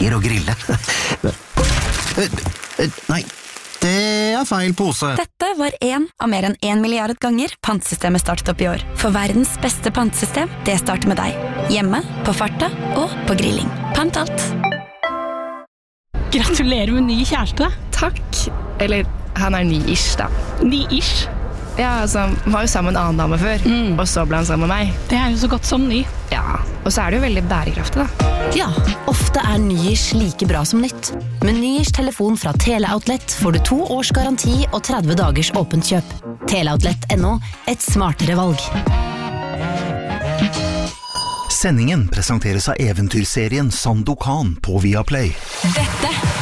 elsker å grille. Nei, det feil pose. Dette var en av mer enn 1 milliard ganger pantsystemet startet opp i år. For verdens beste pantesystem, det starter med deg. Hjemme, på farta og på grilling. Pant alt. Gratulerer med ny kjæreste. Takk. Eller, han ny-ish da. Ny-ish? Ja, altså, han var jo sammen med en annen dame før, og så ble han sammen med meg. Det jo så godt som ny. Ja, og så det jo veldig bærekraftig da. Ja, ofte Ny-ish like bra som nytt. Med Ny-ish telefon fra Teleoutlet får du 2 års garanti og 30 dagers åpent kjøp. Teleoutlet.no, et smartere valg. Sendingen presenteres av eventyrserien Sandokan på Viaplay. Dette